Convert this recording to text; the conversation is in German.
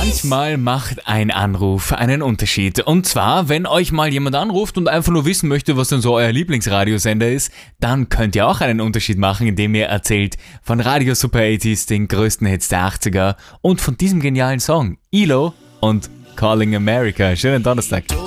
Manchmal macht ein Anruf einen Unterschied. Und zwar, wenn euch mal jemand anruft und einfach nur wissen möchte, was denn so euer Lieblingsradiosender ist, dann könnt ihr auch einen Unterschied machen, indem ihr erzählt von Radio Super 80s, den größten Hits der 80er und von diesem genialen Song, ELO und Calling America. Schönen Donnerstag.